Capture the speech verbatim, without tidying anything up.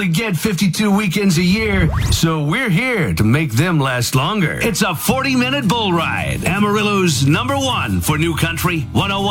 only get fifty-two weekends a year, so we're here to make them last longer. It's a forty-minute bull ride. Amarillo's number one for New Country one oh one.